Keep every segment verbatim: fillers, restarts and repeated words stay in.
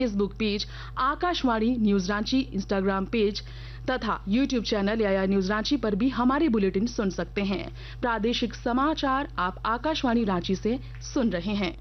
Facebook page Akashvani news Ranchi, Instagram page तथा YouTube channel या news Ranchi पर भी हमारे बुलेटिन सुन सकते हैं। प्रादेशिक समाचार आप आकाशवाणी रांची से सुन रहे हैं।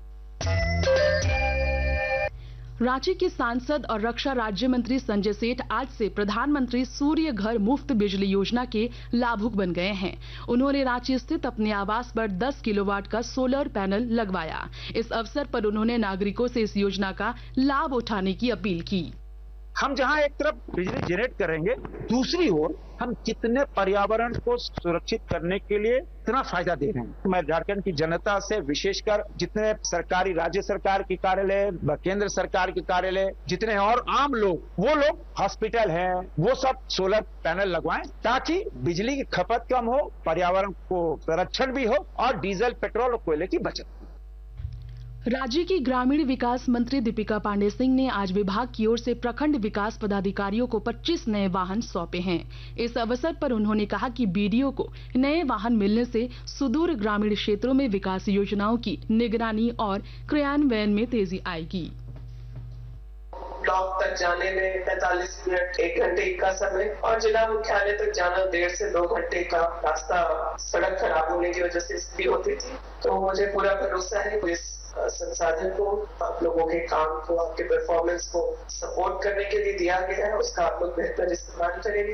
रांची के सांसद और रक्षा राज्य मंत्री संजय सेठ आज से प्रधानमंत्री सूर्य घर मुफ्त बिजली योजना के लाभुक बन गए हैं। उन्होंने रांची स्थित अपने आवास पर दस किलोवाट का सोलर पैनल लगवाया। इस अवसर पर उन्होंने नागरिकों से इस योजना का लाभ उठाने की अपील की। हम जहां एक तरफ बिजली जनरेट करेंगे, दूसरी ओर हम कितने पर्यावरण को सुरक्षित करने के लिए इतना फायदा दे रहे हैं। मैं झारखंड की जनता से विशेषकर जितने सरकारी राज्य सरकार के कार्यालय, केंद्र सरकार के कार्यालय, जितने और आम लोग, वो लोग हॉस्पिटल हैं, वो सब सोलर पैनल लगवाएं ताकि बिजली की खपत कम हो, पर्यावरण को संरक्षण भी हो और डीजल, पेट्रोल और कोयले की बचत। राज्य की ग्रामीण विकास मंत्री दीपिका पांडे सिंह ने आज विभाग की ओर से प्रखंड विकास पदाधिकारियों को पच्चीस नए वाहन सौंपे हैं। इस अवसर पर उन्होंने कहा कि बीडीओ को नए वाहन मिलने से सुदूर ग्रामीण क्षेत्रों में विकास योजनाओं की निगरानी और क्रियान्वयन में तेजी आएगी। ब्लॉक तक जाने में पैंतालीस मिनट, एक घंटे का समय और जिला मुख्यालय तक जाना डेढ़ से दो घंटे का रास्ता सड़क खराब होने की वजह से भी होती थी। तो मुझे पूरा भरोसा है इस संसाधन को आप लोगों के काम को, आपके परफॉर्मेंस को सपोर्ट करने के लिए दिया गया है, उसका आप लोग बेहतर इस्तेमाल करेंगे।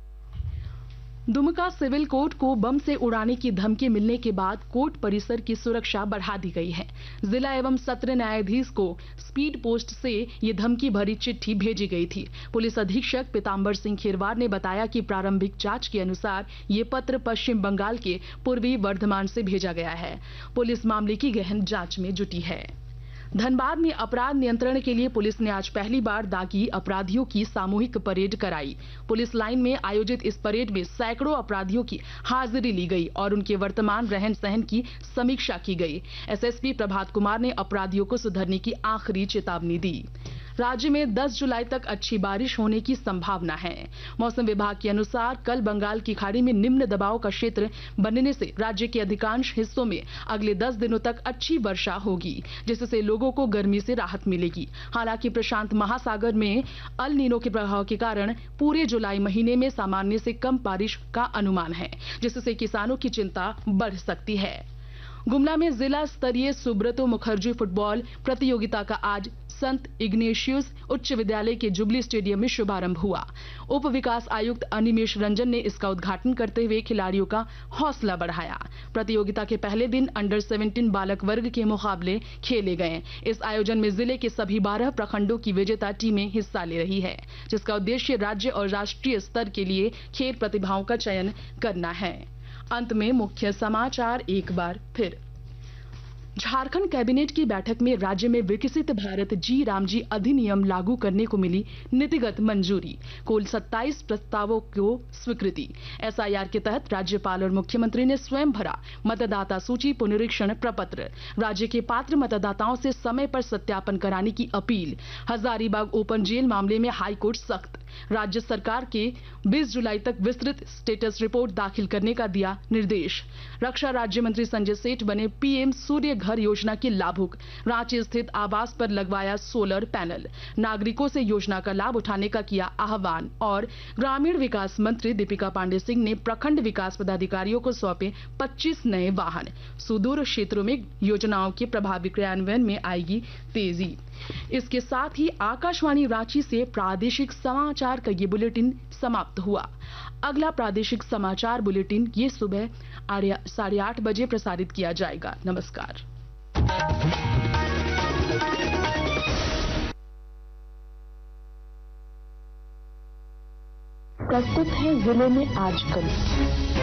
दुमका सिविल कोर्ट को बम से उड़ाने की धमकी मिलने के बाद कोर्ट परिसर की सुरक्षा बढ़ा दी गई है। जिला एवं सत्र न्यायाधीश को स्पीड पोस्ट से ये धमकी भरी चिट्ठी भेजी गई थी। पुलिस अधीक्षक पीताम्बर सिंह खीरवार ने बताया कि प्रारंभिक जांच के अनुसार ये पत्र पश्चिम बंगाल के पूर्वी वर्धमान से भेजा गया है। पुलिस मामले की गहन जांच में जुटी है। धनबाद में अपराध नियंत्रण के लिए पुलिस ने आज पहली बार दागी अपराधियों की सामूहिक परेड कराई। पुलिस लाइन में आयोजित इस परेड में सैकड़ों अपराधियों की हाजिरी ली गई और उनके वर्तमान रहन सहन की समीक्षा की गई। एसएसपी प्रभात कुमार ने अपराधियों को सुधरने की आखिरी चेतावनी दी। राज्य में दस जुलाई तक अच्छी बारिश होने की संभावना है। मौसम विभाग के अनुसार कल बंगाल की खाड़ी में निम्न दबाव का क्षेत्र बनने से राज्य के अधिकांश हिस्सों में अगले दस दिनों तक अच्छी वर्षा होगी, जिससे लोगों को गर्मी से राहत मिलेगी। हालांकि प्रशांत महासागर में अल नीनो के प्रभाव के कारण पूरे जुलाई महीने में सामान्य से कम बारिश का अनुमान है, जिससे किसानों की चिंता बढ़ सकती है। गुमला में जिला स्तरीय सुब्रतो मुखर्जी फुटबॉल प्रतियोगिता का आज संत इग्नेशियस उच्च विद्यालय के जुबली स्टेडियम में शुभारंभ हुआ। उप विकास आयुक्त अनिमेश रंजन ने इसका उद्घाटन करते हुए खिलाड़ियों का हौसला बढ़ाया। प्रतियोगिता के पहले दिन अंडर सत्रह बालक वर्ग के मुकाबले खेले गए। इस आयोजन में जिले के सभी बारह प्रखंडों की विजेता टीमें हिस्सा ले रही है, जिसका उद्देश्य राज्य और राष्ट्रीय स्तर के लिए खेल प्रतिभाओं का चयन करना है। अंत में मुख्य समाचार एक बार फिर। झारखंड कैबिनेट की बैठक में राज्य में विकसित भारत जी रामजी अधिनियम लागू करने को मिली नीतिगत मंजूरी। कुल सत्ताईस प्रस्तावों को स्वीकृति। एसआईआर के तहत राज्यपाल और मुख्यमंत्री ने स्वयं भरा मतदाता सूची पुनरीक्षण प्रपत्र। राज्य के पात्र मतदाताओं से समय पर सत्यापन कराने की अपील। हजारीबाग ओपन जेल मामले में हाईकोर्ट सख्त। राज्य सरकार के बीस जुलाई तक विस्तृत स्टेटस रिपोर्ट दाखिल करने का दिया निर्देश। रक्षा राज्य मंत्री संजय सेठ बने पीएम सूर्य घर योजना के लाभुक। रांची स्थित आवास पर लगवाया सोलर पैनल। नागरिकों से योजना का लाभ उठाने का किया आह्वान। और ग्रामीण विकास मंत्री दीपिका पांडे सिंह ने प्रखंड विकास पदाधिकारियों को सौंपे पच्चीस नए वाहन। सुदूर क्षेत्रों में योजनाओं के प्रभावी क्रियान्वयन में आएगी तेजी। इसके साथ ही आकाशवाणी रांची से प्रादेशिक समाचार का ये बुलेटिन समाप्त हुआ। अगला प्रादेशिक समाचार बुलेटिन ये सुबह साढ़े आठ बजे प्रसारित किया जाएगा। नमस्कार। प्रस्तुत है जिले में आजकल।